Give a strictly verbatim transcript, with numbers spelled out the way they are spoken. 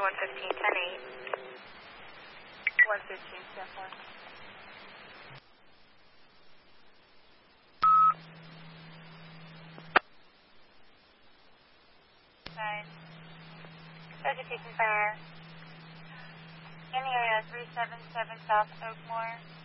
one fifteen, ten eight. one fifteen, ten four. Nine. Vegetation fire. In the area three seven seven South Oakmore.